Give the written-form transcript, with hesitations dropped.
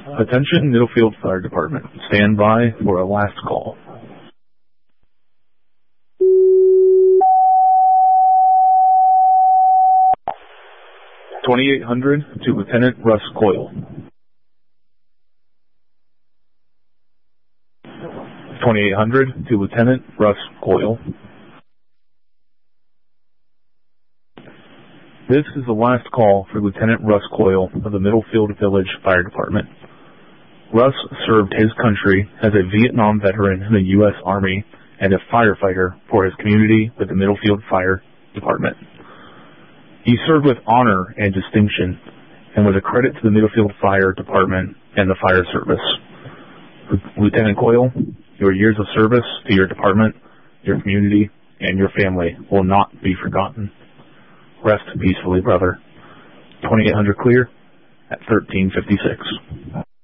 Attention Middlefield Fire Department. Stand by for a last call. 2800 to Lieutenant Russ Coyle. 2800 to Lieutenant Russ Coyle. This is the last call for Lieutenant Russ Coyle of the Middlefield Village Fire Department. Russ served his country as a Vietnam veteran in the U.S. Army and a firefighter for his community with the Middlefield Fire Department. He served with honor and distinction and was a credit to the Middlefield Fire Department and the fire service. Lieutenant Coyle, your years of service to your department, your community, and your family will not be forgotten. Rest peacefully, brother. 2800 clear at 1356.